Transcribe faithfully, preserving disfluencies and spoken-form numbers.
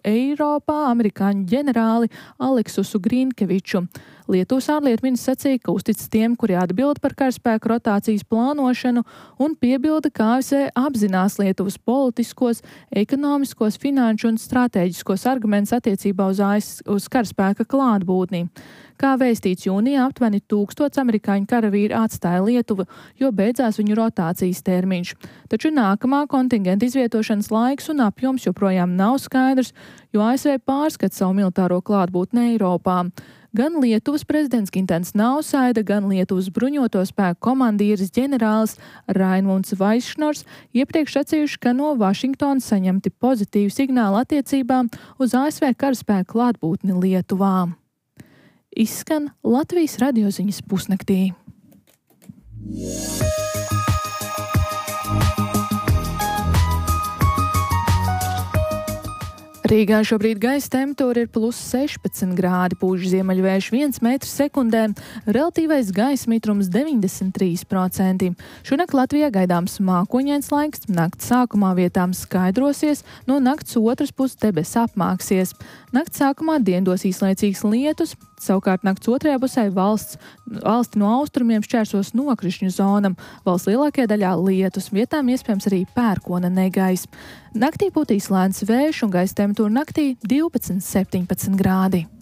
Eiropā amerikāņu ģenerāli Aleksusu Grinkeviču. Lietuvas ārlietu ministrs sacīja, ka uztic tiem, kuri atbild par karaspēku rotācijas plānošanu, un piebilda, ka A S V apzinās Lietuvas politiskos, ekonomiskos, finanšu un stratēģiskos argumentus attiecībā uz, AS, uz karaspēka klātbūtni. Kā vēstīts jūnijā, aptuveni tūkstots amerikāņu karavīri atstāja Lietuvu, jo beidzās viņu rotācijas termiņš. Taču nākamā kontingenta izvietošanas laiks un apjoms joprojām nav skaidrs, jo A S V pārskata savu militāro klātbūtni Eiropā. Gan Lietuvas prezidents Gintens Nausaida, gan Lietuvas bruņoto spēku komandieris ģenerālis Raimunds Vaišnors iepriekš sacījuši, ka no Vašingtonas saņemti pozitīvi signāli attiecībā uz A S V karaspēku klātbūtni Lietuvā. Izskan Latvijas radioziņas pusnaktī. Rīgā šobrīd gaisa temperatūra ir plus sešpadsmit grādi, pūš ziemeļvējš viens metrs sekundē, relatīvais gaisa mitrums deviņdesmit trīs procenti. Šonakt Latvijā gaidāms mākoņains laiks, nakts sākumā vietām skaidrosies, no nakts otras puses debesis apmāksies. Nakts sākumā dienos īslaicīgs lietus, savukārt nakts otrajā pusē valsts, valsti no austrumiem šķērsos nokrišņu zonam, valsts lielākajā daļā lietus, vietām iespējams arī pērkona negaiss. Naktī putīs lēns vējš un gaisa temperatūra naktī divpadsmit septiņpadsmit grādi.